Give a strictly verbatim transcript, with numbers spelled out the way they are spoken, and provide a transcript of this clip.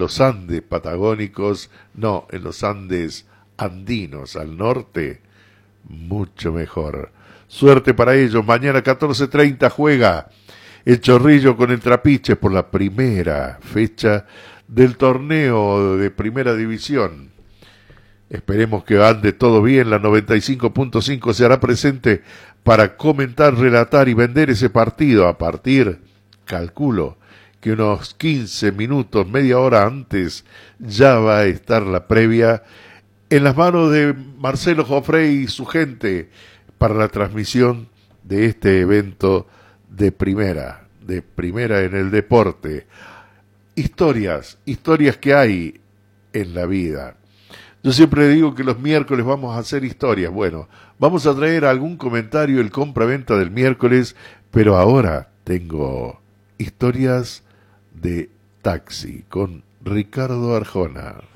los Andes patagónicos, no, en los Andes andinos al norte, mucho mejor. Suerte para ellos. Mañana catorce treinta juega el Chorrillo con el Trapiche por la primera fecha del torneo de primera división. Esperemos que ande todo bien. La noventa y cinco punto cinco se hará presente para comentar, relatar y vender ese partido a partir, calculo, que unos quince minutos, media hora antes, ya va a estar la previa en las manos de Marcelo Jofrey y su gente para la transmisión de este evento de primera, de primera en el deporte. Historias, historias que hay en la vida. Yo siempre digo que los miércoles vamos a hacer historias. Bueno, vamos a traer algún comentario, el compra-venta del miércoles, pero ahora tengo historias de taxi con Ricardo Arjona.